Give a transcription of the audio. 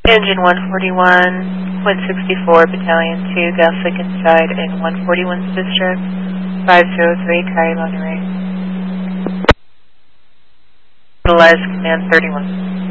Engine 141.64, Battalion 2, gas leak inside in 141's district, 503, Coyote Monterey. Utilize Command 31.